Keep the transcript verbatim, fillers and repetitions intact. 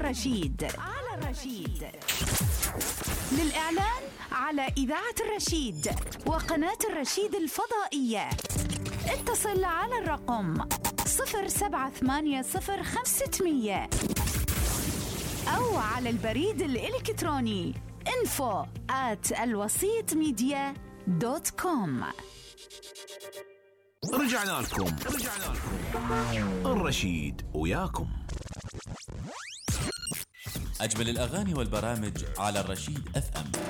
الرشيد. على الرشيد للإعلان على إذاعة الرشيد وقناة الرشيد الفضائية اتصل على الرقم صفر سبعة ثمانية صفر خمسة ستمية أو على البريد الإلكتروني info at الوسيط ميديا دوت كوم. رجعنا لكم رجعنا لكم الرشيد وياكم. أجمل الأغاني والبرامج على الرشيد أف أم.